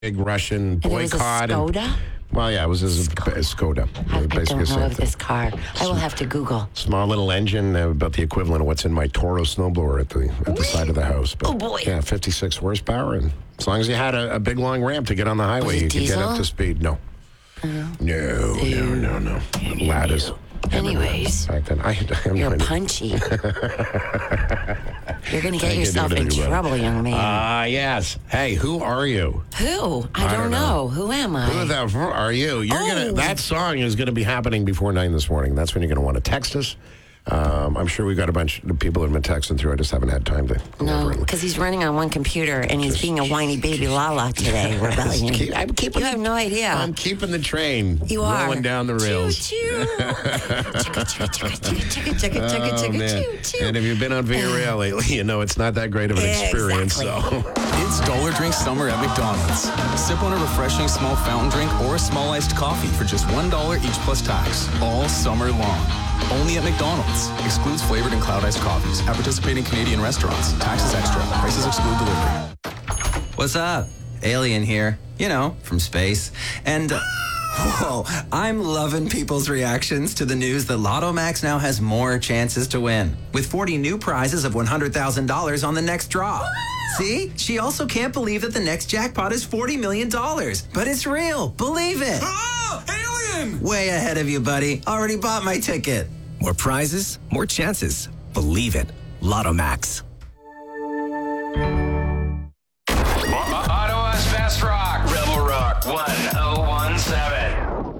big Russian And it was a boycott. Skoda? Well, yeah, it was a Skoda. I Basically don't the same know thing. this car. I will have to Google. Small little engine, about the equivalent of what's in my Toro snowblower at the side of the house. But, Oh, boy. Yeah, 56 horsepower, and as long as you had a big long ramp to get on the highway, it you could get up diesel? to speed. No. No. Lattice. Anyways, Back then, I'm you're not- punchy. You're going to get I yourself can do in anything about it. trouble, young man. Yes. Hey, who are you? Who? I don't know. Who am I? Who the f- are you? That song is gonna be happening before 9 this morning. That's when you're gonna want to text us. I'm sure we've got a bunch of people that have been texting through. I just haven't had time to go No, over it. because he's running on one computer and he's being a whiny baby Lala today. Rebellion. I'm keeping You have no idea. I'm keeping the train You are. rolling down the rails. Choo choo. Chicka chicka chicka chicka chicka chicka Oh, chicka man. choo choo. And if you've been on Via Rail lately, you know it's not that great of an experience. Exactly. So It's Dollar Drink Summer at McDonald's. Sip on a refreshing small fountain drink or a small iced coffee for just $1 each plus tax, all summer long. Only at McDonald's. Excludes flavored and cloud iced coffees. At participating Canadian restaurants. Taxes extra. Prices exclude delivery. What's up? Alien here. You know, from space. And, whoa, I'm loving people's reactions to the news that Lotto Max now has more chances to win, with 40 new prizes of $100,000 on the next draw. See? She also can't believe that the next jackpot is $40 million. But it's real. Believe it. Oh, alien! Way ahead of you, buddy. Already bought my ticket. More prizes, more chances. Believe it. Lotto Max.